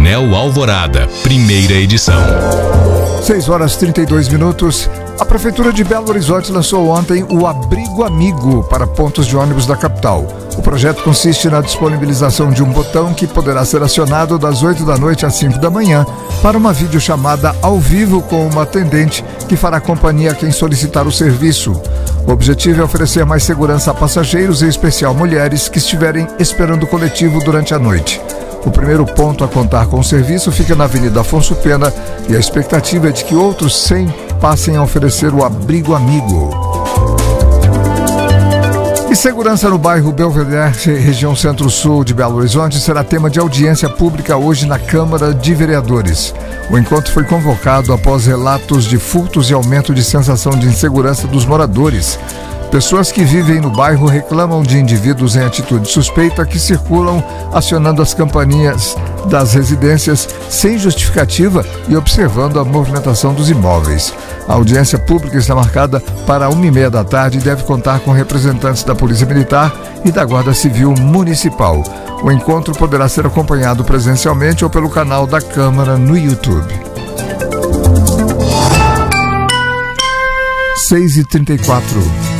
Anel Alvorada, primeira edição. 6h32. A Prefeitura de Belo Horizonte lançou ontem o Abrigo Amigo para pontos de ônibus da capital. O projeto consiste na disponibilização de um botão que poderá ser acionado das 8 da noite às 5 da manhã para uma videochamada ao vivo com uma atendente que fará companhia a quem solicitar o serviço. O objetivo é oferecer mais segurança a passageiros, em especial mulheres, que estiverem esperando o coletivo durante a noite. O primeiro ponto a contar com o serviço fica na Avenida Afonso Pena e a expectativa é de que outros 100 passem a oferecer o Abrigo Amigo. E segurança no bairro Belvedere, região Centro-Sul de Belo Horizonte, será tema de audiência pública hoje na Câmara de Vereadores. O encontro foi convocado após relatos de furtos e aumento de sensação de insegurança dos moradores. Pessoas que vivem no bairro reclamam de indivíduos em atitude suspeita que circulam acionando as campainhas das residências sem justificativa e observando a movimentação dos imóveis. A audiência pública está marcada para 1h30 da tarde e deve contar com representantes da Polícia Militar e da Guarda Civil Municipal. O encontro poderá ser acompanhado presencialmente ou pelo canal da Câmara no YouTube. 6h34.